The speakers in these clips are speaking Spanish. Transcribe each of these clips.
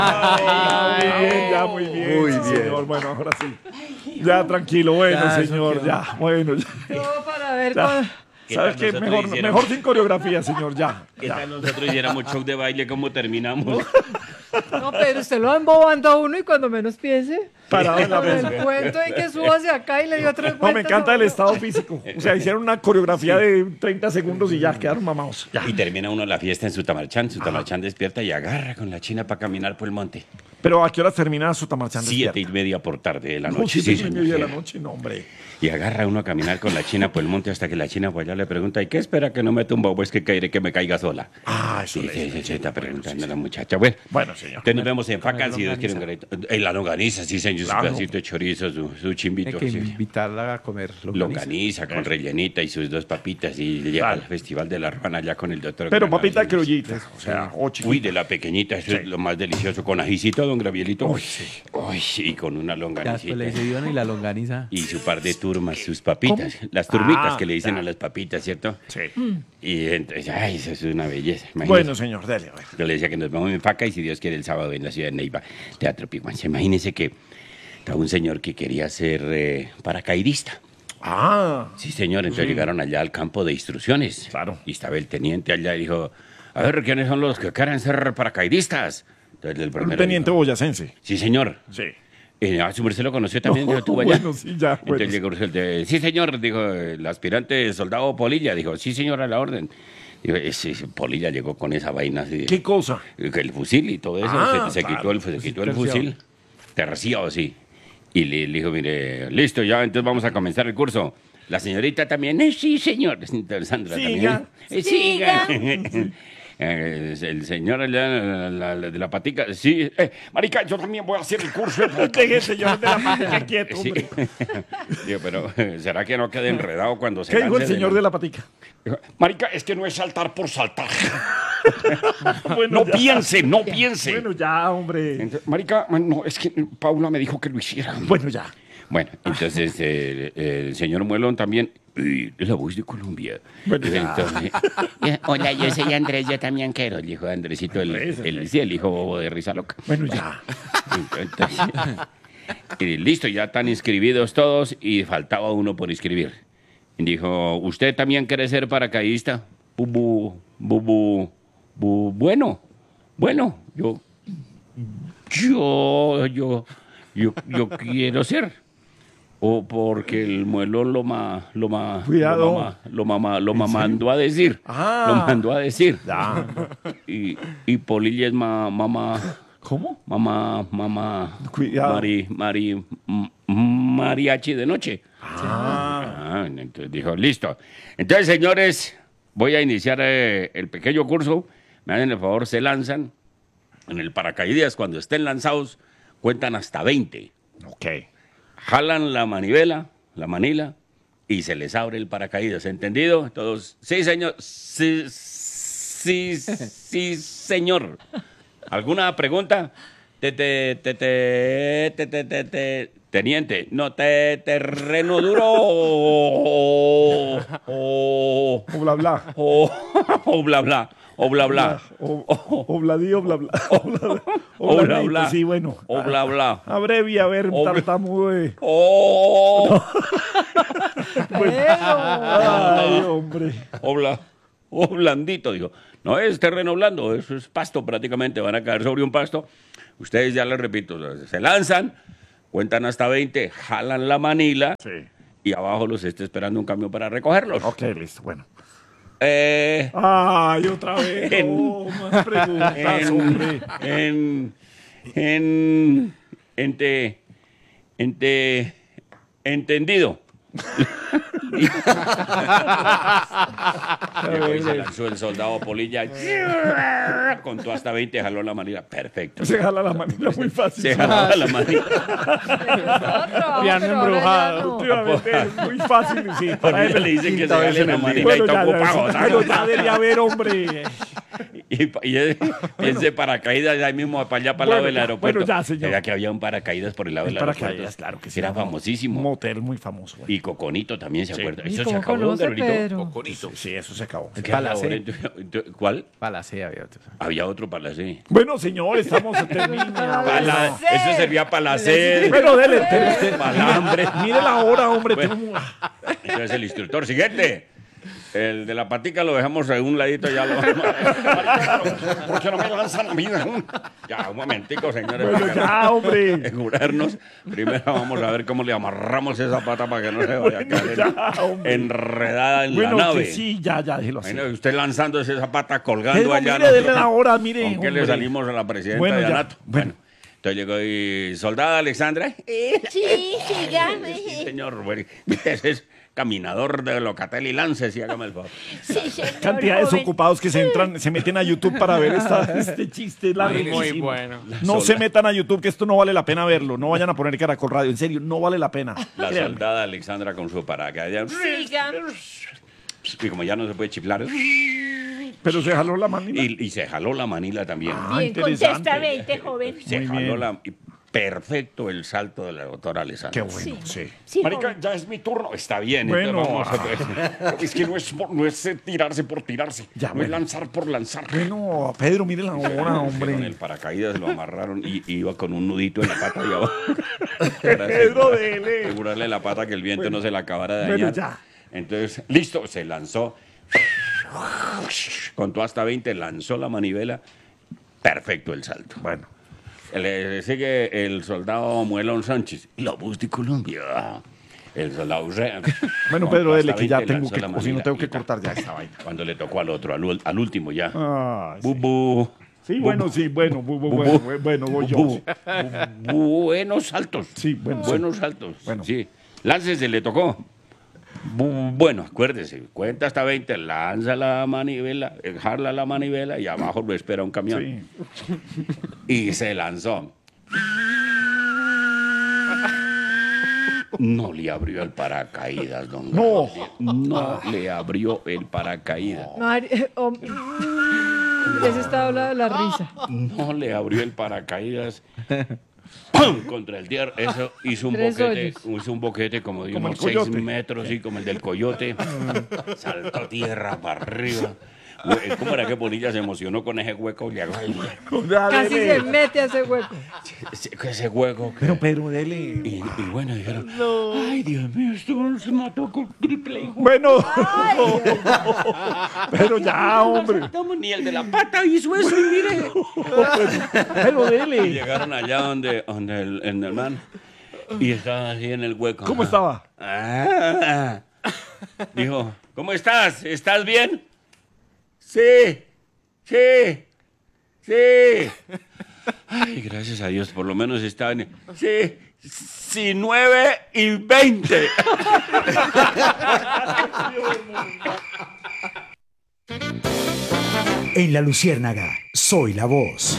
Muy bien, sí, señor. Bueno, ahora sí. Ya, tranquilo, bueno, Ya, señor, ya, bueno, ya. No, para ver Ya. cuándo- ¿Sabes qué? Mejor sin coreografía, señor, ya. ¿Qué ya. tal nosotros hiciéramos show de baile? ¿Cómo terminamos? No, pero usted lo va embobando a uno y cuando menos piense, Parado en la con el mesa. cuento y que suba hacia acá y le dio tres No, vueltas. me encanta a el uno. estado físico. O sea, hicieron una coreografía de 30 segundos y ya quedaron mamados. Ya. Y termina uno la fiesta en Sutamarchán. Sutamarchán despierta y agarra con la china para caminar por el monte. Pero ¿a qué hora termina su tamarchán? 7:30 por tarde de la No, noche. 7:30 de la señor. noche, no, hombre. Y agarra uno a caminar con la china por el monte hasta que la china pues allá le pregunta, ¿y qué espera que no me tumba o es que caeré que me caiga sola? Ah, eso Sí, le sí, dice. sí, está preguntando la muchacha. Bueno, Bueno, señor. entonces nos vemos en Facas si Dios quiere. En la longaniza, sí, señor. Su Claro. pedacito de chorizo, su chimbito. Hay que sí. invitarla a comer Longaniza con rellenita y sus 2 papitas y lleva Claro. al Festival de la Ruana allá con el doctor. Pero Granados. papita criollita, o sea, o chiquita. Uy, de la pequeñita, eso es lo más delicioso. Con ajicito, don Gravielito. Uy, sí. Uy, sí, con una Ya después le dice longanicita. Iván y la longaniza. Y su par de turmas, sus papitas. Las turmitas que le dicen a las papitas, ¿cierto? Sí. Y entonces, ay, eso es una belleza. Imagínese. Bueno, señor, dele, a ver. Yo le decía que nos vamos en Faca y si Dios quiere el sábado en la ciudad de Neiva, Teatro Piguanza. Imagínese que estaba un señor que quería ser paracaidista. Ah, Sí, señor. Entonces llegaron allá al campo de instrucciones. Claro. Y estaba el teniente allá y dijo, a ver, ¿quiénes son los que quieren ser paracaidistas? Entonces el un primero teniente dijo, boyacense. sí, señor. Sí. Su merced lo conoció también, dijo, tú allá. Bueno, sí, ya. Bueno. Entonces llegó el de, sí, señor, dijo el aspirante soldado Polilla. Dijo, sí, señor, a la orden. Dijo, ese Polilla llegó con esa vaina así. ¿Qué cosa? El fusil y todo eso. Ah, se claro. quitó se quitó el Terciado. fusil. Terciado, sí. Y le dijo, mire, listo, ya, entonces vamos a comenzar el curso. La señorita también, sí, señor. Entonces, Sandra Siga. también. Siga. El señor allá, de la patica, sí. Marica, yo también voy a hacer el curso. Deje, señor de la patica quieto, Sí. hombre. Digo, pero ¿será que no quede enredado cuando se ¿Qué dijo el lance señor de la patica? Dijo, marica, es que no es saltar por saltar. Bueno, No ya. piense, no piense. Bueno, ya, hombre. Entonces, marica, no, es que Paula me dijo que lo hiciera. Bueno, ya. Bueno, entonces el señor Muelón también, es la voz de Colombia. Bueno, ya. Entonces, hola, yo soy Andrés, yo también quiero, le dijo Andresito, Andrés. el hijo bobo de Risa Loca. Bueno, ya. Entonces, y listo, ya están inscribidos todos y faltaba uno por inscribir. Y dijo, ¿usted también quiere ser paracaidista? Bueno, yo quiero ser. O porque el muelón Cuidado. lo mandó a decir. Ah. Lo mandó a decir. Ya. Y Polilla es mamá. ¿Cómo? Mamá. Cuidado. Mariachi de noche. Entonces dijo, listo. Entonces, señores, voy a iniciar el pequeño curso. Me hacen el favor, se lanzan. En el paracaídas, cuando estén lanzados, cuentan hasta 20. Ok. Jalan la manila, y se les abre el paracaídas. ¿Entendido? Todos, sí, señor. Sí, señor. ¿Alguna pregunta? Teniente, no, terreno duro O bla bla. o bla bla. O bla bla. O bladí, o bla bla. O bla bla. Sí, bueno. O bla bla. Abrevia, a ver, O bla- tartamudo. Oh, Ay, hombre. o blandito, digo. No es terreno blando, eso es pasto prácticamente. Van a caer sobre un pasto. Ustedes ya les repito, se lanzan, cuentan hasta 20, jalan la manila Sí. y abajo los está esperando un camión para recogerlos. Ok, listo, bueno. Eh, Ay, otra vez. No, más preguntas, hombre. Entendido. Y después se lanzó el soldado Polilla. Contó hasta 20, jaló la manila. Perfecto. Se jala la manera muy fácil. Se jaló la manila. Piano embrujado. Últimamente es muy fácil, sí. Para él le dicen que se jale la manila y Bueno, tocó ya, pago. bueno, ya debería haber, hombre. Y ese paracaídas ahí mismo para allá, para el lado del aeropuerto. Bueno, ya, señor. Sabía que había un paracaídas por el lado del aeropuerto. Paracaídas, claro que sí. Era Un famosísimo. motel muy famoso. Güey. Y Coconito también se acuerda. ¿Y Eso se cómo acabó, conoce, Gabrielito. Pedro? Coconito. Sí, eso se acabó. ¿Qué Palacé. ¿Cuál? Palacé había otro. Había otro Palacé. Bueno, señor, estamos terminando. Eso servía para la sed, Bueno, dele. para el hambre. Mire la hora, hombre. Bueno. tengo- Entonces el instructor siguiente. El de la patica lo dejamos a un ladito, ya lo ¿Por qué no me lanzan a mí? Ya, un momentico, señores. Bueno, para ya, hombre. asegurarnos. Primero vamos a ver cómo le amarramos esa pata para que no se vaya a caer ya, hombre. enredada en Bueno, la nave. sí, ya, déjelo así. Bueno, usted lanzándose esa pata colgando Pedro, allá. mire, dele nosotros, la hora, mire. ¿Con qué le hombre. salimos a la presidenta Bueno, de ya. Anato? Bueno. Entonces llegó y soldada Alexandra. Sí, sígame. Sí, señor. Bueno, ese es caminador de Locatel y Lances, y hágame el favor. Sí, señor Cantidad de joven. desocupados que se meten a YouTube para ver este chiste larguísimo. Muy bueno. No se metan a YouTube, que esto no vale la pena verlo. No vayan a poner Caracol Radio. En serio, no vale la pena. La Créanme. soldada Alexandra con su paracaídas. Siga. Y como ya no se puede chiflar. Pero se jaló la manila. Y se jaló la manila también. Bien, interesante. contestamente, joven. Se Muy jaló bien. y perfecto el salto de la doctora Alexandra. Qué bueno, sí. Sí, Marica, joven. ya es mi turno. Está bien. Bueno. Entonces es que no es tirarse por tirarse. Ya, no bueno. es lanzar por lanzar. Bueno, Pedro, mire la hora, Con el hombre. paracaídas lo amarraron y iba con un nudito en la pata y abajo. Pedro, dele. Asegurarle la pata que el viento no se la acabara de Bueno, dañar. ya. Entonces, listo, se lanzó. Contó hasta 20, lanzó la manivela. Perfecto el salto. Bueno. Le sigue el soldado Muelón Sánchez. La voz de Colombia. El soldado Bueno, contó Pedro, dele, hasta que ya 20, tengo lanzó que, la o si no manivela tengo que y ta. cortar ya esta vaina. Cuando le tocó al otro, al último ya. Ah, sí. Bu. Sí, bueno, sí, bueno, bueno, voy yo. Bu- Buenos saltos. Sí, bueno, Buenos saltos. Bueno. Sí. Láncese, le tocó. Bueno, acuérdese, cuenta hasta 20, lanza la manivela, jala la manivela y abajo lo espera un camión. Sí. Y se lanzó. No le abrió el paracaídas, don No. Gabriel. No le abrió el paracaídas. Ya se está hablando de la risa. No le abrió el paracaídas. ¡Pum! Contra el tierra. Eso hizo un boquete como de Como unos el 6 coyote. metros, sí, como el del coyote. Saltó tierra para arriba. ¿Cómo era que Bonilla se emocionó con ese hueco? Le hago, "Ay, Casi se mete a ese hueco. ese hueco. Pero Pedro, dele. Y bueno, dijeron, ay, Dios mío, esto se mató con triple hijo. Bueno. Pero ya, hombre. Ni el de la pata hizo eso, y mire. Pero Y dele. llegaron allá donde el man. Y estaba así en el hueco. ¿Cómo estaba? Ah. Dijo, ¿cómo estás? ¿Estás bien? Sí. Ay, gracias a Dios, por lo menos está bien. Sí, 9 y 20. En La Luciérnaga, soy la voz.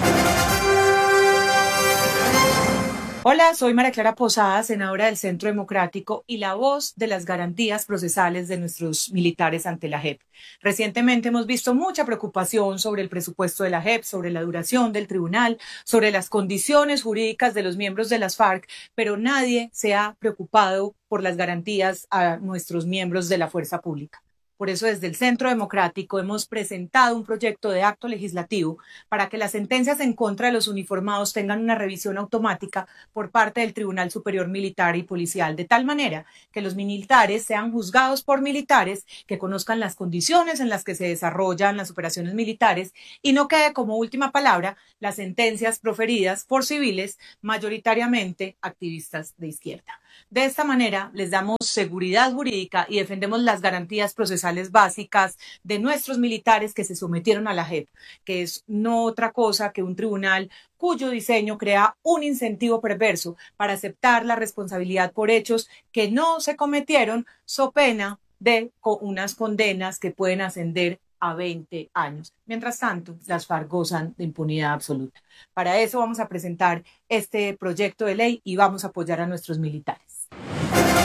Hola, soy María Clara Posada, senadora del Centro Democrático y la voz de las garantías procesales de nuestros militares ante la JEP. Recientemente hemos visto mucha preocupación sobre el presupuesto de la JEP, sobre la duración del tribunal, sobre las condiciones jurídicas de los miembros de las FARC, pero nadie se ha preocupado por las garantías a nuestros miembros de la fuerza pública. Por eso, desde el Centro Democrático hemos presentado un proyecto de acto legislativo para que las sentencias en contra de los uniformados tengan una revisión automática por parte del Tribunal Superior Militar y Policial, de tal manera que los militares sean juzgados por militares que conozcan las condiciones en las que se desarrollan las operaciones militares y no quede como última palabra las sentencias proferidas por civiles, mayoritariamente activistas de izquierda. De esta manera, les damos seguridad jurídica y defendemos las garantías procesales básicas de nuestros militares que se sometieron a la JEP, que es no otra cosa que un tribunal cuyo diseño crea un incentivo perverso para aceptar la responsabilidad por hechos que no se cometieron, so pena de unas condenas que pueden ascender a 20 años. Mientras tanto, las FARC gozan de impunidad absoluta. Para eso vamos a presentar este proyecto de ley y vamos a apoyar a nuestros militares.